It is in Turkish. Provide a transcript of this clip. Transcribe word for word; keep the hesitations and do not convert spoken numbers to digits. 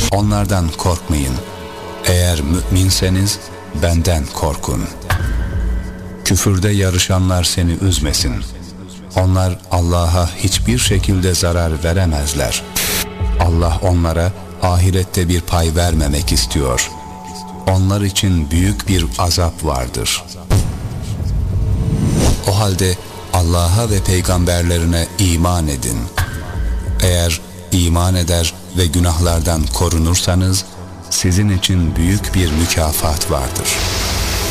Onlardan korkmayın. Eğer müminseniz benden korkun. Küfürde yarışanlar seni üzmesin. Onlar Allah'a hiçbir şekilde zarar veremezler. Allah onlara ahirette bir pay vermemek istiyor. Onlar için büyük bir azap vardır. O halde Allah'a ve peygamberlerine iman edin. Eğer iman eder ve günahlardan korunursanız sizin için büyük bir mükafat vardır.